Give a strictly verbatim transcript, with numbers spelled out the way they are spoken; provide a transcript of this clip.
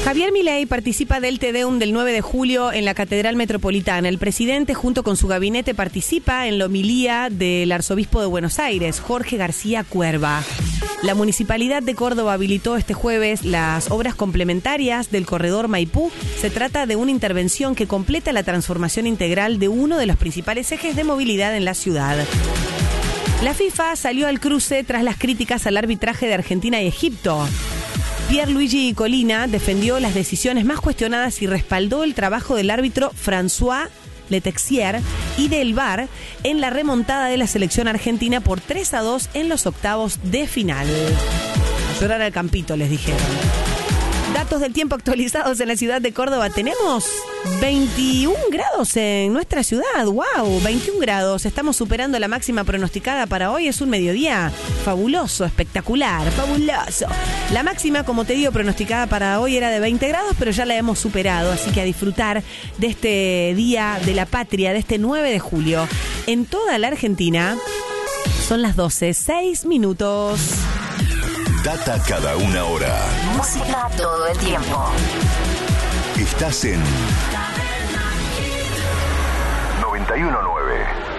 Javier Milei participa del Te Deum del nueve de julio en la Catedral Metropolitana. El presidente, junto con su gabinete, participa en la homilía del arzobispo de Buenos Aires, Jorge García Cuerva. La Municipalidad de Córdoba habilitó este jueves las obras complementarias del corredor Maipú. Se trata de una intervención que completa la transformación integral de uno de los principales ejes de movilidad en la ciudad. La FIFA salió al cruce tras las críticas al arbitraje de Argentina y Egipto. Pierluigi Collina defendió las decisiones más cuestionadas y respaldó el trabajo del árbitro François Letexier y del V A R en la remontada de la selección argentina por tres a dos en los octavos de final. A llorar al campito, les dijeron. Datos del tiempo actualizados en la ciudad de Córdoba. Tenemos veintiún grados en nuestra ciudad. ¡Wow! veintiún grados. Estamos superando la máxima pronosticada para hoy. Es un mediodía fabuloso, espectacular, fabuloso. La máxima, como te digo, pronosticada para hoy era de veinte grados, pero ya la hemos superado. Así que a disfrutar de este Día de la Patria, de este nueve de julio. En toda la Argentina son las doce, seis minutos. Data cada una hora. Música todo el tiempo. Estás en noventa y uno nueve.